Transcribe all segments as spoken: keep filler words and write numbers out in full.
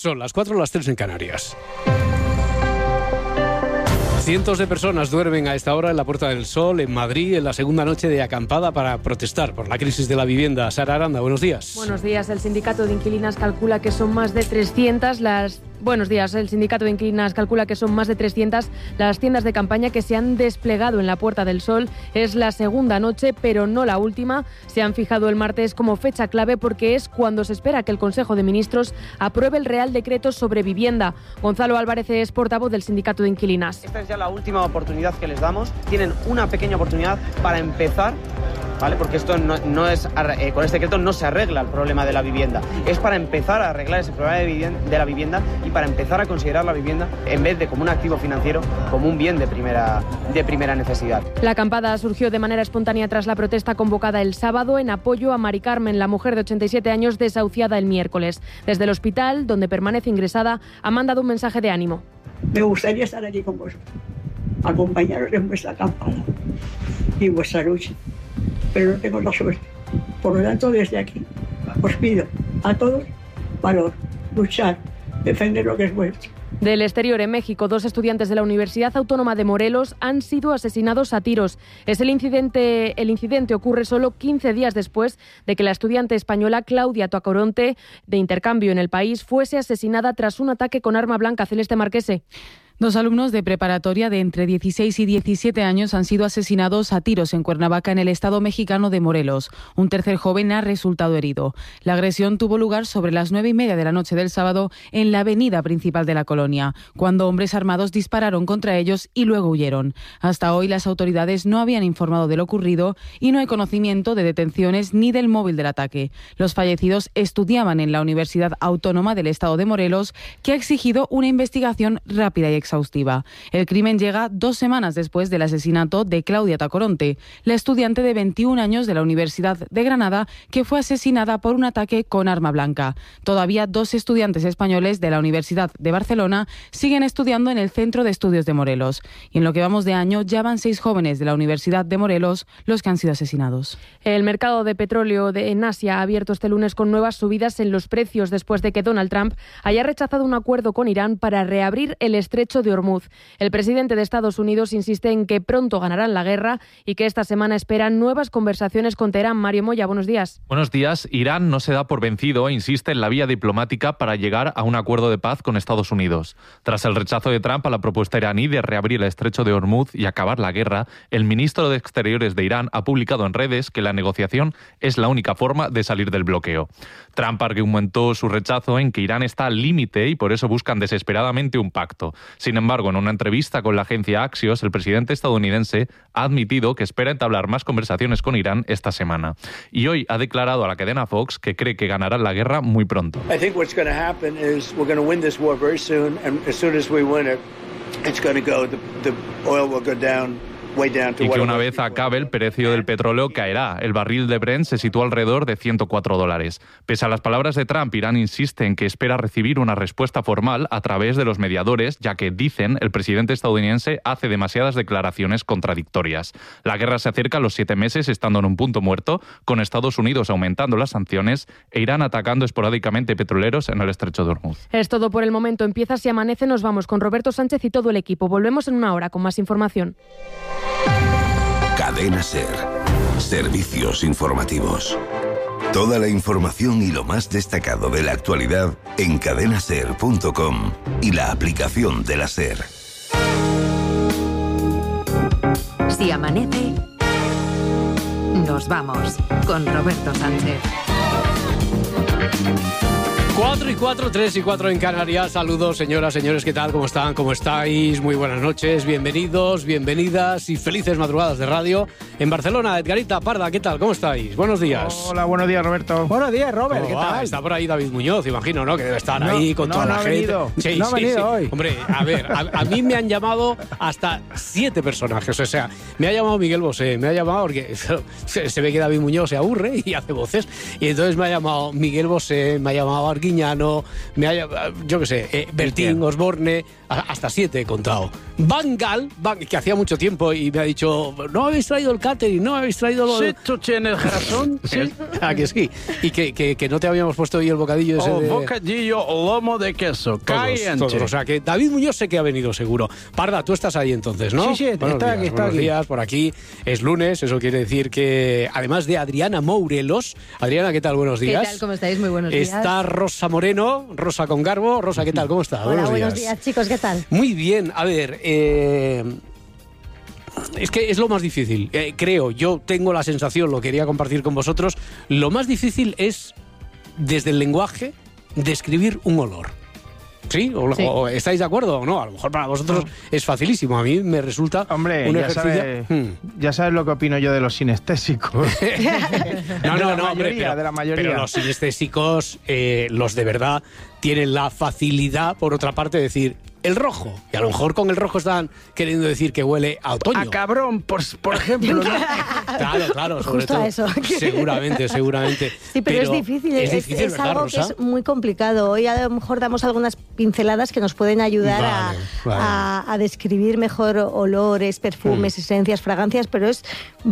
Son las cuatro, las tres en Canarias. Cientos de personas duermen a esta hora en la Puerta del Sol, en Madrid, en la segunda noche de acampada para protestar por la crisis de la vivienda. Sara Aranda, buenos días. Buenos días. El sindicato de inquilinas calcula que son más de trescientas las... Buenos días. El sindicato de inquilinas calcula que son más de trescientas las tiendas de campaña que se han desplegado en la Puerta del Sol. Es la segunda noche, pero no la última. Se han fijado el martes como fecha clave porque es cuando se espera que el Consejo de Ministros apruebe el Real Decreto sobre vivienda. Gonzalo Álvarez es portavoz del sindicato de inquilinas. Esta es ya la última oportunidad que les damos. Tienen una pequeña oportunidad para empezar, ¿vale? Porque esto no, no es, eh, con este decreto no se arregla el problema de la vivienda. Es para empezar a arreglar ese problema de, vivienda, de la vivienda y para empezar a considerar la vivienda, en vez de como un activo financiero, como un bien de primera, de primera necesidad. La acampada surgió de manera espontánea tras la protesta convocada el sábado en apoyo a Mari Carmen, la mujer de ochenta y siete años desahuciada el miércoles. Desde el hospital, donde permanece ingresada, ha mandado un mensaje de ánimo. Me gustaría estar aquí con vosotros, acompañaros en vuestra acampada y en vuestra lucha, pero no tengo la suerte. Por lo tanto, desde aquí os pido a todos valor, luchar, defender lo que es vuestro. Del exterior, en México, dos estudiantes de la Universidad Autónoma de Morelos han sido asesinados a tiros. Es el incidente, el incidente ocurre solo quince días después de que la estudiante española Claudia Tacoronte, de intercambio en el país, fuese asesinada tras un ataque con arma blanca. Celeste Marquese. Dos alumnos de preparatoria de entre dieciséis y diecisiete años han sido asesinados a tiros en Cuernavaca, en el estado mexicano de Morelos. Un tercer joven ha resultado herido. La agresión tuvo lugar sobre las nueve y media de la noche del sábado en la avenida principal de la colonia, cuando hombres armados dispararon contra ellos y luego huyeron. Hasta hoy las autoridades no habían informado de lo ocurrido y no hay conocimiento de detenciones ni del móvil del ataque. Los fallecidos estudiaban en la Universidad Autónoma del estado de Morelos, que ha exigido una investigación rápida y exhaustiva. El crimen llega dos semanas después del asesinato de Claudia Tacoronte, la estudiante de veintiún años de la Universidad de Granada, que fue asesinada por un ataque con arma blanca. Todavía dos estudiantes españoles de la Universidad de Barcelona siguen estudiando en el Centro de Estudios de Morelos. Y en lo que vamos de año ya van seis jóvenes de la Universidad de Morelos los que han sido asesinados. El mercado de petróleo de, en Asia ha abierto este lunes con nuevas subidas en los precios después de que Donald Trump haya rechazado un acuerdo con Irán para reabrir el estrecho de Hormuz. El presidente de Estados Unidos insiste en que pronto ganarán la guerra y que esta semana esperan nuevas conversaciones con Teherán. Mario Moya, buenos días. Buenos días. Irán no se da por vencido e insiste en la vía diplomática para llegar a un acuerdo de paz con Estados Unidos. Tras el rechazo de Trump a la propuesta iraní de reabrir el estrecho de Hormuz y acabar la guerra, el ministro de Exteriores de Irán ha publicado en redes que la negociación es la única forma de salir del bloqueo. Trump argumentó su rechazo en que Irán está al límite y por eso buscan desesperadamente un pacto. Sin embargo, en una entrevista con la agencia Axios, el presidente estadounidense ha admitido que espera entablar más conversaciones con Irán esta semana. Y hoy ha declarado a la cadena Fox que cree que ganarán la guerra muy pronto. I think what's going to happen is we're going to win this war very soon, and as soon as we win it, it's going to go, the, the oil will go down. Y que una vez acabe el precio del petróleo caerá. El barril de Brent se sitúa alrededor de ciento cuatro dólares. Pese a las palabras de Trump, Irán insiste en que espera recibir una respuesta formal a través de los mediadores, ya que, dicen, el presidente estadounidense hace demasiadas declaraciones contradictorias. La guerra se acerca a los siete meses, estando en un punto muerto, con Estados Unidos aumentando las sanciones e Irán atacando esporádicamente petroleros en el estrecho de Hormuz. Es todo por el momento. Empieza Si Amanece. Nos vamos con Roberto Sánchez y todo el equipo. Volvemos en una hora con más información. Cadena SER. Servicios informativos. Toda la información y lo más destacado de la actualidad en cadena ser punto com y la aplicación de la SER. Si amanece, nos vamos con Roberto Sánchez. cuatro y cuatro, tres y cuatro en Canarias. Saludos, señoras, señores, ¿qué tal? ¿Cómo están? ¿Cómo estáis? Muy buenas noches, bienvenidos, bienvenidas y felices madrugadas de radio. En Barcelona, Edgarita Parda, ¿qué tal? ¿Cómo estáis? Buenos días. Hola, buenos días, Roberto. Buenos días, Robert, ¿qué va? tal? Está por ahí David Muñoz, imagino, ¿no? Que debe estar no, ahí con no, toda no la ha gente. Venido. Sí, no sí, ha venido sí. hoy. Hombre, a ver, a, a mí me han llamado hasta siete personajes. O sea, me ha llamado Miguel Bosé, me ha llamado porque se, se ve que David Muñoz se aburre y hace voces. Y entonces me ha llamado Miguel Bosé, me ha llamado Arguiñano, Adriano, me haya, yo qué sé, eh, Bertín, Osborne, hasta siete he contado. Van Gaal, Van, que hacía mucho tiempo y me ha dicho, no habéis traído el catering, no habéis traído lo... ¿Sí, tú tienes razón? Sí. Ah, que sí. Y que, que, que no te habíamos puesto hoy el bocadillo ese oh, de... bocadillo, lomo de queso, caliente. Todos, todos. O sea, que David Muñoz sé que ha venido seguro. Parda, tú estás ahí entonces, ¿no? Sí, sí, buenos está días, aquí, está buenos aquí. días, por aquí. Es lunes, eso quiere decir que, además de Adriana Mourelos... Adriana, ¿qué tal? Buenos días. ¿Qué tal? ¿Cómo estáis? Muy buenos días. Está Rosa Moreno, Rosa con Garbo. Rosa, ¿qué tal? ¿Cómo está? Hola, buenos, buenos días. días, chicos, ¿qué tal? Muy bien, a ver, eh, es que es lo más difícil, eh, creo, yo tengo la sensación, lo quería compartir con vosotros, lo más difícil es, desde el lenguaje, describir un olor. ¿Sí? ¿O, sí. o estáis de acuerdo o no? A lo mejor para vosotros no. Es facilísimo. A mí me resulta Hombre, un ya ejercicio... Sabes, hmm. ya sabes lo que opino yo de los sinestésicos. no, no, de la no, mayoría, hombre, pero, de la mayoría. pero los sinestésicos, eh, los de verdad, tienen la facilidad, por otra parte, de decir... El rojo. Y a lo mejor con el rojo están queriendo decir que huele a otoño. A cabrón, por, por ejemplo. ¿no? Claro, claro, sobre Justo todo. a eso. Seguramente, seguramente. Sí, pero, pero es difícil. Es, es, difícil, es ¿verdad, algo Rosa? que es muy complicado. Hoy a lo mejor damos algunas pinceladas que nos pueden ayudar vale, a, vale. A, a describir mejor olores, perfumes, mm. esencias, fragancias, pero es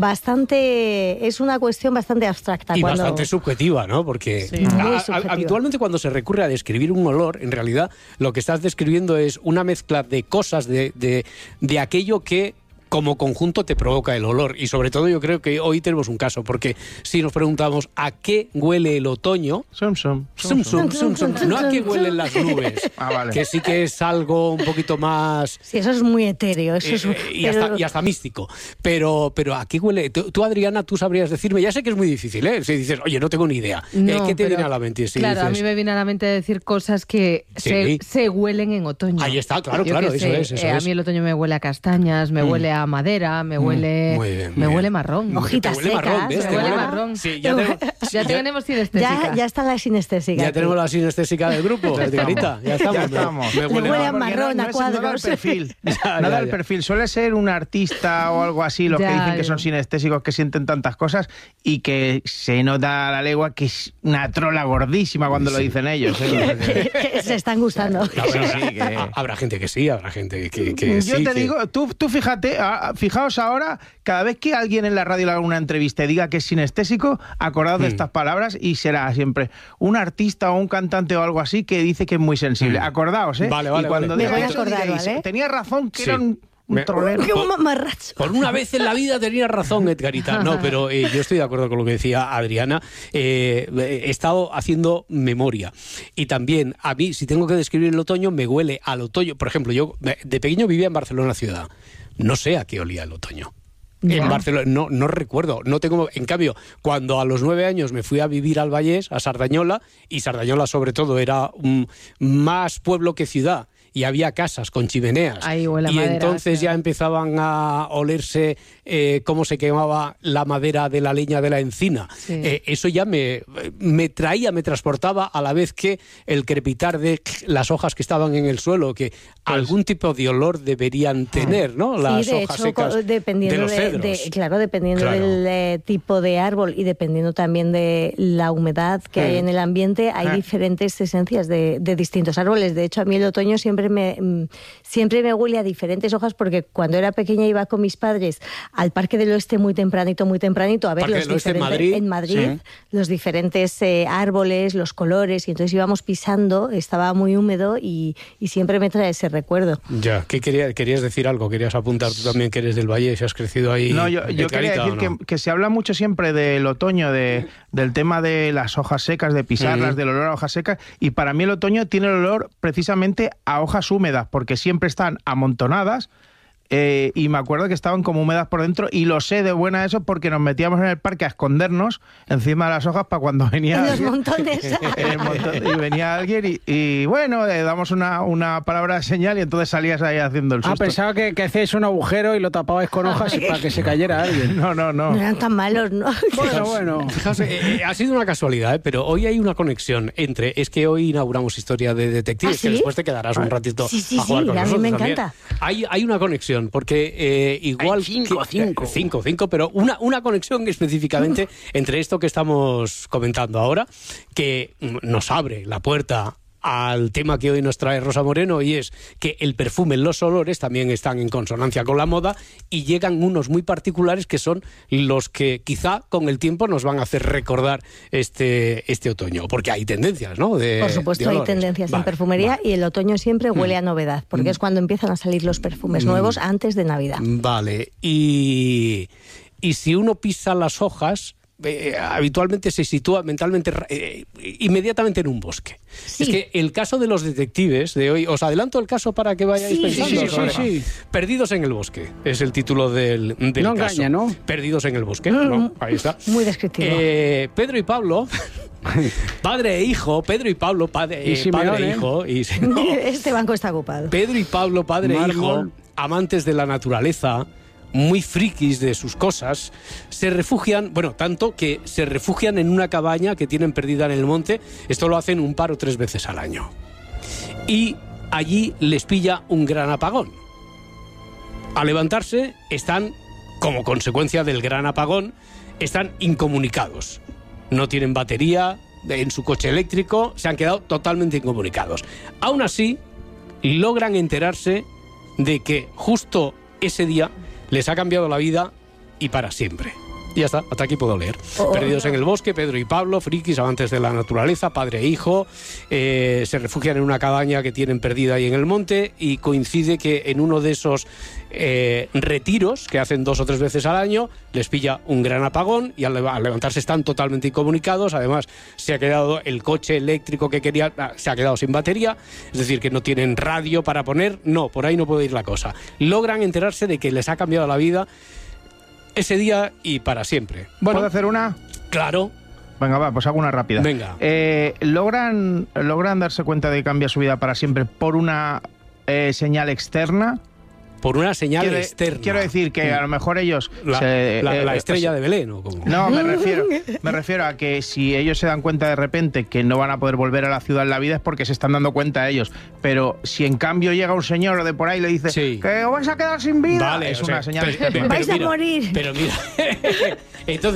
bastante, es una cuestión bastante abstracta. Y cuando... bastante subjetiva, ¿no? Porque sí, a, a, habitualmente cuando se recurre a describir un olor, en realidad lo que estás describiendo es una mezcla de cosas, de, de, de aquello que como conjunto te provoca el olor. Y sobre todo yo creo que hoy tenemos un caso, porque si nos preguntamos a qué huele el otoño, sum, sum, sum, sum, sum, sum, no a qué huelen las nubes, ah, vale. que sí que es algo un poquito más... Sí, eso es muy etéreo. Eso eh, es, y, pero... hasta, y hasta místico. Pero, pero ¿a qué huele? Tú, tú, Adriana, tú sabrías decirme, ya sé que es muy difícil, ¿eh? Si dices, oye, no tengo ni idea. No, eh, ¿Qué te pero, viene a la mente? Si claro, dices, a mí me viene a la mente decir cosas que sí. se, se huelen en otoño. Ahí está, claro, Yo claro, eso sé, es, eso eh, es. A mí el otoño me huele a castañas, me mm. huele a madera, me huele, muy bien, muy me bien. huele marrón. Hojitas huele secas. Marrón, ¿ves? Me huele marrón. Sí, ya, tenemos, ya tenemos sinestésica. Ya, ya está la sinestésica. Ya aquí. tenemos la sinestésica del grupo, ya estamos. Ya estamos. Ya estamos. Me Le huele huele a marrón. marrón, no, a no cuadros. No da el perfil. ya, no da ya, el ya. perfil. Suele ser un artista o algo así, los ya, que dicen que ya. son sinestésicos, que sienten tantas cosas y que se nota a la legua que es una trola gordísima cuando sí. lo dicen ellos. ¿eh? Se están gustando. No, pero sí, que... Habrá gente que sí, habrá gente que, que Yo sí. te que... digo, tú, tú fíjate, fijaos ahora, cada vez que alguien en la radio le haga una entrevista y diga que es sinestésico, acordaos mm. de estas palabras y será siempre un artista o un cantante o algo así que dice que es muy sensible. Mm. Acordaos, ¿eh? Vale, vale, y cuando vale. Me voy a eso acordar, diréis, ¿vale? tenía razón que sí. era un... Me, por, ¡Qué mamarracho! por una vez en la vida tenía razón, Edgarita. No, pero eh, yo estoy de acuerdo con lo que decía Adriana. Eh, he estado haciendo memoria. Y también, a mí, si tengo que describir el otoño, me huele al otoño. Por ejemplo, yo de pequeño vivía en Barcelona ciudad. No sé a qué olía el otoño. Ya. En Barcelona, no, no recuerdo, no tengo. En cambio, cuando a los nueve años me fui a vivir al Vallés, a Sardañola, y Sardañola sobre todo era um, más pueblo que ciudad, y había casas con chimeneas. Ahí huele a y madera, entonces sí. ya empezaban a olerse eh, cómo se quemaba la madera de la leña de la encina. Sí. Eh, eso ya me, me traía, me transportaba a la vez que el crepitar de las hojas que estaban en el suelo, que pues, algún tipo de olor deberían tener, ¿no? Las sí, de hojas hecho, secas dependiendo de los de, cedros. de, claro, dependiendo Claro. del eh, tipo de árbol y dependiendo también de la humedad que Mm. hay en el ambiente, hay Ah. diferentes esencias de, de distintos árboles. De hecho, a mí el otoño siempre me siempre me huele a diferentes hojas porque cuando era pequeña iba con mis padres al Parque del Oeste muy tempranito, muy tempranito a ver Parque los del Oeste en diferentes Madrid, en Madrid sí. los diferentes eh, árboles, los colores y entonces íbamos pisando, estaba muy húmedo y, y siempre me trae ese recuerdo. Ya, ¿qué quería, querías decir algo? ¿Querías apuntar tú también que eres del Valle, si has crecido ahí? No, yo, yo quería decir no? que, que se habla mucho siempre del otoño, de, del tema de las hojas secas, de pisarlas, uh-huh. del olor a hojas secas, y para mí el otoño tiene el olor precisamente a hojas húmedas, porque siempre están amontonadas, eh, y me acuerdo que estaban como húmedas por dentro, y lo sé de buena eso porque nos metíamos en el parque a escondernos encima de las hojas para cuando venía en los alguien, montones. en el montón, y venía alguien y, y bueno, le damos una, una palabra de señal y entonces salías ahí haciendo el susto. Ah, pensaba que, que hacíais un agujero y lo tapabais con hojas y para que se cayera alguien. No, no, no. No eran tan malos, ¿no? Bueno, bueno. Fijaos, eh, ha sido una casualidad, ¿eh? Pero hoy hay una conexión entre... Es que hoy inauguramos Historia de Detectives, ¿Ah, sí? que después te quedarás un ratito sí, sí, a jugar sí, con a mí nosotros me también. encanta. Hay, hay una conexión conexión, porque eh, igual... Hay cinco, que, cinco. Cinco, cinco, pero una, una conexión específicamente entre esto que estamos comentando ahora, que nos abre la puerta al tema que hoy nos trae Rosa Moreno, y es que el perfume, los olores también están en consonancia con la moda, y llegan unos muy particulares que son los que quizá con el tiempo nos van a hacer recordar este, este otoño, porque hay tendencias, ¿no? De, Por supuesto, hay tendencias vale, en perfumería vale. Y el otoño siempre huele a novedad, porque mm. es cuando empiezan a salir los perfumes mm. nuevos antes de Navidad. Vale, y, y si uno pisa las hojas... Eh, habitualmente se sitúa mentalmente eh, inmediatamente en un bosque. Sí. Es que el caso de los detectives de hoy, os adelanto el caso para que vayáis sí, pensando. Sí, sí, sí, sí. Perdidos en el bosque es el título del, del no caso. Engaña, ¿no? Perdidos en el bosque, mm. ¿no? Ahí está. Muy descriptivo. Eh, Pedro y Pablo, padre e hijo, Pedro y Pablo, padre, eh, padre e hijo. Y, no, este banco está ocupado. Pedro y Pablo, padre e hijo, amantes de la naturaleza, muy frikis de sus cosas, se refugian, bueno, tanto que se refugian en una cabaña que tienen perdida en el monte. Esto lo hacen un par o tres veces al año. Y allí les pilla un gran apagón. Al levantarse, están, como consecuencia del gran apagón, están incomunicados. No tienen batería en su coche eléctrico, se han quedado totalmente incomunicados. Aún así, logran enterarse de que justo ese día les ha cambiado la vida y para siempre. Y ya está, hasta aquí puedo leer. Oh, Perdidos oh, en el bosque, Pedro y Pablo, frikis, amantes de la naturaleza, padre e hijo, eh, se refugian en una cabaña que tienen perdida ahí en el monte, y coincide que en uno de esos eh, retiros que hacen dos o tres veces al año les pilla un gran apagón, y al, al levantarse están totalmente incomunicados. Además, se ha quedado el coche eléctrico que querían, se ha quedado sin batería, es decir, que no tienen radio para poner. No, por ahí no puede ir la cosa. Logran enterarse de que les ha cambiado la vida ese día y para siempre. Bueno, ¿puedo hacer una? Claro. Venga, va, pues hago una rápida. Venga. Eh, ¿logran, ¿Logran darse cuenta de que cambia su vida para siempre por una eh, señal externa? Por una señal quiero, externa. Quiero decir que a lo mejor ellos... La, se, la, eh, la estrella de Belén, ¿o cómo? No, me refiero, me refiero a que si ellos se dan cuenta de repente que no van a poder volver a la ciudad en la vida, es porque se están dando cuenta ellos. Pero si en cambio llega un señor de por ahí y le dice sí. que os vais a quedar sin vida, vale, es o una sea, señal... Pero, pero, vais pero a mira, morir. Pero mira... Entonces,